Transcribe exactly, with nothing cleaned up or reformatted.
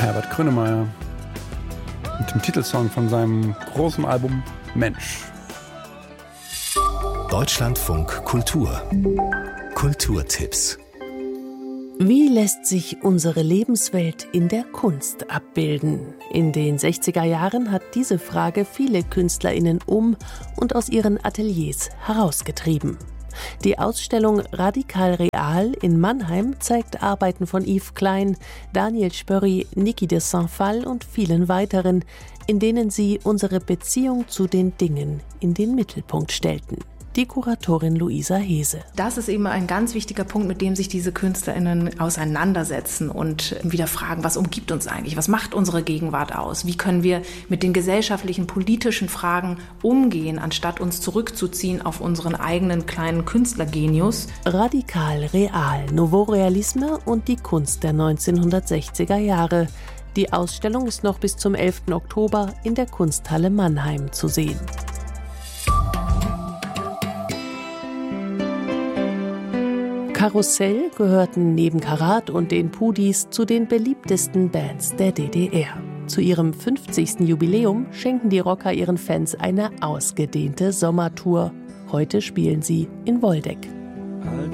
Herbert Grönemeyer mit dem Titelsong von seinem großen Album Mensch. Deutschlandfunk Kultur. Kulturtipps. Wie lässt sich unsere Lebenswelt in der Kunst abbilden? In den sechziger Jahren hat diese Frage viele KünstlerInnen um und aus ihren Ateliers herausgetrieben. Die Ausstellung Radikal Real in Mannheim zeigt Arbeiten von Yves Klein, Daniel Spörri, Niki de Saint-Phalle und vielen weiteren, in denen sie unsere Beziehung zu den Dingen in den Mittelpunkt stellten. Die Kuratorin Luisa Hese. Das ist eben ein ganz wichtiger Punkt, mit dem sich diese KünstlerInnen auseinandersetzen und wieder fragen, was umgibt uns eigentlich? Was macht unsere Gegenwart aus? Wie können wir mit den gesellschaftlichen, politischen Fragen umgehen, anstatt uns zurückzuziehen auf unseren eigenen kleinen Künstlergenius? Radikal Real, Nouveau Realisme und die Kunst der neunzehnhundertsechziger Jahre. Die Ausstellung ist noch bis zum elften Oktober in der Kunsthalle Mannheim zu sehen. Karussell gehörten neben Karat und den Pudis zu den beliebtesten Bands der D D R. Zu ihrem fünfzigsten Jubiläum schenken die Rocker ihren Fans eine ausgedehnte Sommertour. Heute spielen sie in Woldeck. All